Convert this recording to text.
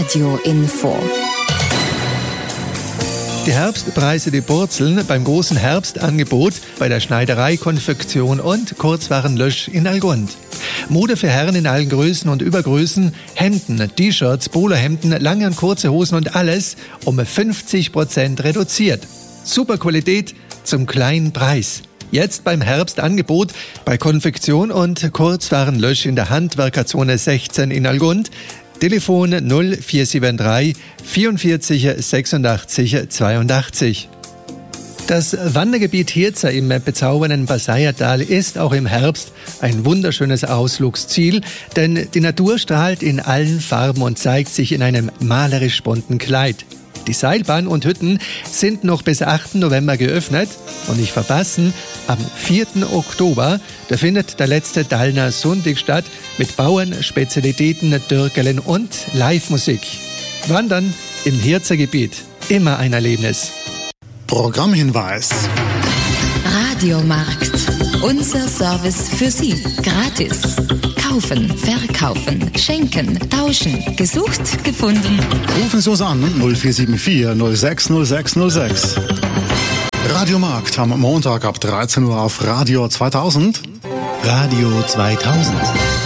Radio Info. Die Herbstpreise, die purzeln beim großen Herbstangebot bei der Schneiderei, Konfektion und Kurzwarenlösch in Allgund. Mode für Herren in allen Größen und Übergrößen, Hemden, T-Shirts, Polohemden, lange und kurze Hosen und alles um 50% reduziert. Super Qualität zum kleinen Preis. Jetzt beim Herbstangebot bei Konfektion und Kurzwarenlösch in der Handwerkerzone 16 in Allgund. Telefon 0473 44 86 82. Das Wandergebiet Hirza im bezaubernden Passaiertal ist auch im Herbst ein wunderschönes Ausflugsziel, denn die Natur strahlt in allen Farben und zeigt sich in einem malerisch bunten Kleid. Die Seilbahn und Hütten sind noch bis 8. November geöffnet und nicht verpassen, am 4. Oktober, da findet der letzte Dallner Sonntag statt mit Bauernspezialitäten, Dürkelen und Live-Musik. Wandern im Hirzer Gebiet, immer ein Erlebnis. Programmhinweis. Radiomarkt. Unser Service für Sie. Gratis. Kaufen, verkaufen, schenken, tauschen. Gesucht, gefunden. Rufen Sie uns an 0474 060606. Radiomarkt am Montag ab 13 Uhr auf Radio 2000. Radio 2000.